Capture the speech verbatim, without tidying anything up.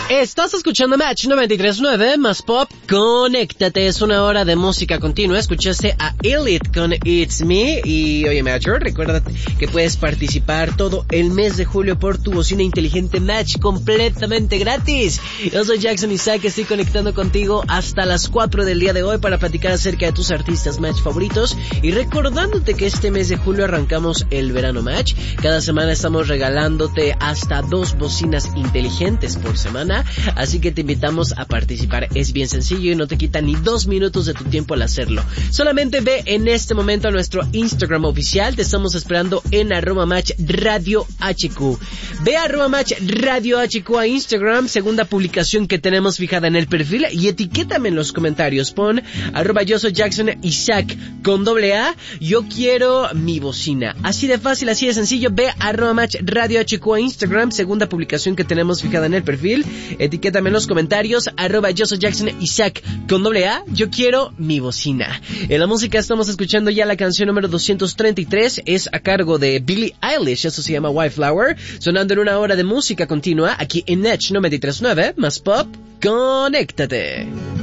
Estás escuchando Match noventa y tres punto nueve más Pop. Conéctate, es una hora de música continua. Escuchaste a Elite con It's Me. Y oye, Matcher, recuerda que puedes participar todo el mes de julio por tu bocina inteligente Match completamente gratis. Yo soy Jackson Isaac, estoy conectando contigo hasta las cuatro del día de hoy para platicar acerca de tus artistas Match favoritos. Y recordándote que este mes de julio arrancamos el verano Match. Cada semana estamos regalándote hasta dos bocinas inteligentes por semana. Así que te invitamos a participar. Es bien sencillo y no te quita ni dos minutos de tu tiempo al hacerlo. Solamente ve en este momento a nuestro Instagram oficial. Te estamos esperando en arroba match radio hq. Ve a arroba match radio hq a Instagram, segunda publicación que tenemos fijada en el perfil, y etiquétame en los comentarios. Pon arroba yo soy Jackson Isaac con doble A. Yo quiero mi bocina. Así de fácil, así de sencillo. Ve a arroba match radio hq a Instagram, segunda publicación que tenemos fijada en el perfil. Etiquétame en los comentarios, arroba yo soy Jackson Isaac con doble A, yo quiero mi bocina. En la música estamos escuchando ya la canción número doscientos treinta y tres, es a cargo de Billie Eilish, eso se llama Wildflower, sonando en una hora de música continua, aquí en Match noventa y tres punto nueve, más Pop, conéctate.